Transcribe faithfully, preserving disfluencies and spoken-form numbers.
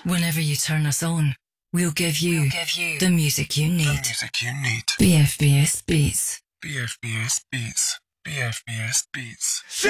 Whenever you turn us on, we'll give you, We'll give you the music you the need. music you need. B F B S Beats. B F B S Beats. B F B S Beats.